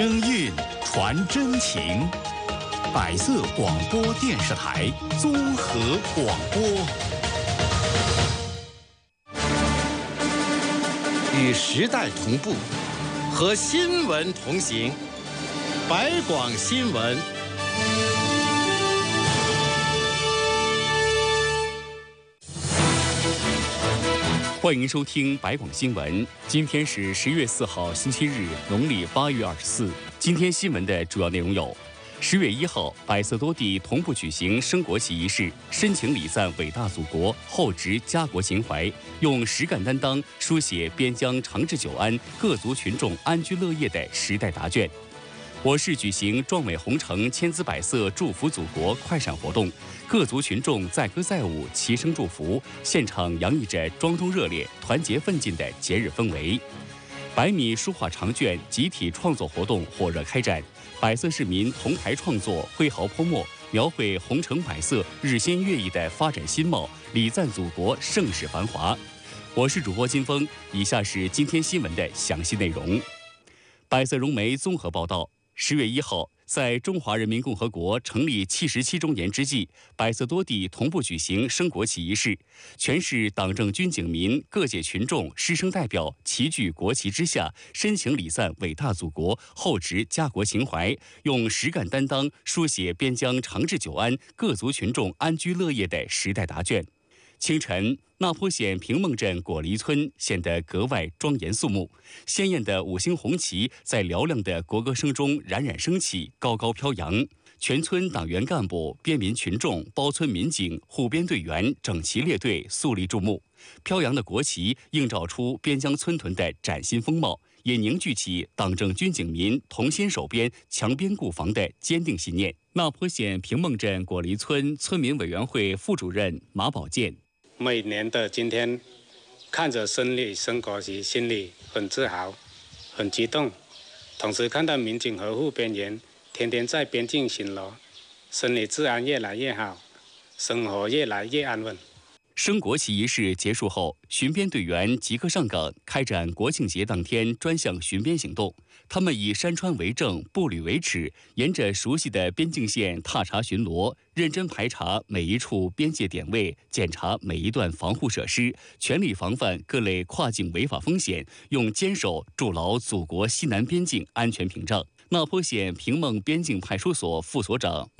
声韵传真情，百色广播电视台综合广播，与时代同步，和新闻同行。百广新闻。欢迎收听百广新闻。今天是10月4号，星期日，农历8月24。今天新闻的主要内容有：10月1号，百色多地同步举行升国旗仪式，深情礼赞伟大祖国，厚植家国情怀，用实干担当书写边疆长治久安、各族群众安居乐业的时代答卷。我市举行壮美红城千姿百色祝福祖国快闪活动，各族群众载歌载舞，齐声祝福，现场洋溢着庄重热烈、团结奋进的节日氛围。100米书画长卷集体创作活动火热开展，百色市民同台创作，挥毫泼墨，描绘红城百色日新月异的发展新貌，礼赞祖国盛世繁华。我是主播金峰，以下是今天新闻的详细内容。百色融媒综合报道。10月1号，在中华人民共和国成立77周年之际，百色多地同步举行升国旗仪式，全市党政军警民各界群众师生代表齐聚国旗之下，深情礼赞伟大祖国，厚植家国情怀，用实干担当书写边疆长治久安、各族群众安居乐业的时代答卷。清晨，那坡县平孟镇果梨村显得格外庄严肃穆，鲜艳的5星红旗在嘹亮的国歌声中冉冉升起，高高飘扬。全村党员干部、边民群众、包村民警、护边队员整齐列队，肃立注目。飘扬的国旗映照出边疆村屯的崭新风貌，也凝聚起党政军警民同心守边、强边固防的坚定信念。那坡县平孟镇果梨村村民委员会副主任马宝健。 每年的今天，看着胜利升国旗，心里很自豪，很激动。同时看到民警呵护边缘，天天在边境巡逻，心理治安越来越好，生活越来越安稳。 升国旗仪式结束后，巡边队员即刻上岗，开展国庆节当天专项巡边行动。他们以山川为证，步履为尺，沿着熟悉的边境线踏查巡逻，认真排查每一处边界点位，检查每一段防护设施，全力防范各类跨境违法风险，用坚守筑牢祖国西南边境安全屏障。那坡县平孟边境派出所副所长